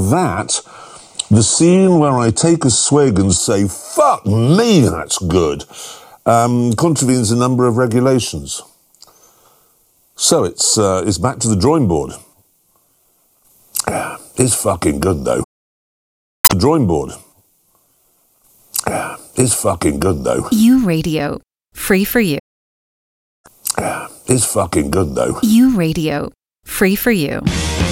that, the scene where I take a swig and say, fuck me, that's good, contravenes a number of regulations. So it's back to the drawing board. It's fucking good, though. The drawing board. It's fucking good, though. You Radio. Free for you. It's fucking good, though. You Radio. Free for you.